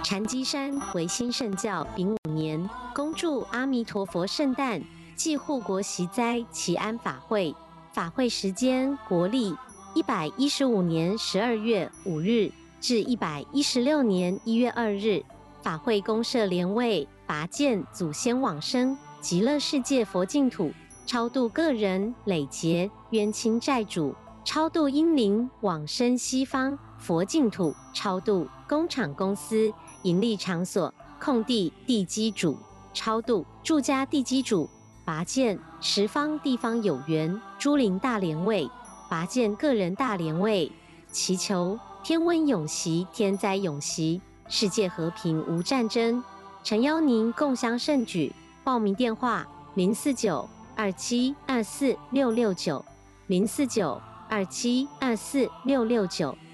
禅机山维新圣教丙午年，恭祝阿弥陀佛圣诞暨护国息灾祈安法会。法会时间国历115年12月5日至116年1月2日。法会公设莲位，拔剑祖先往生极乐世界佛净土，超度个人累劫冤亲债主，超度阴灵往生西方佛净土，超度工厂公司盈利场所空地地基主，超度住家地基主，拔剑十方地方有缘诸灵大莲位，拔剑个人大莲位，祈求天温永息，天灾永息，世界和平无战争。诚邀您共襄盛举。报名电话：049-2724-669 049-2724-669。